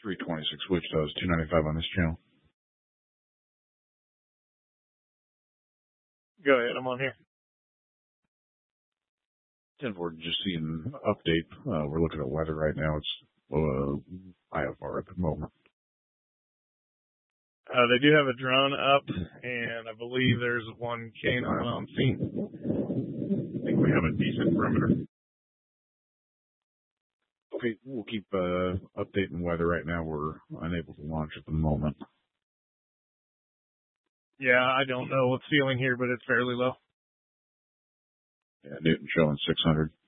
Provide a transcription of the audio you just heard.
326 Wichita is 295 on this channel. Go ahead, I'm on here. 10-4, just seeing an update. We're looking at weather right now. It's IFR at the moment. They do have a drone up, and I believe there's one canine on scene. I think we have a decent perimeter. Okay, we'll keep updating weather right now. We're unable to launch at the moment. Yeah, I don't know what's feeling here, but it's fairly low. Yeah, Newton showing 600.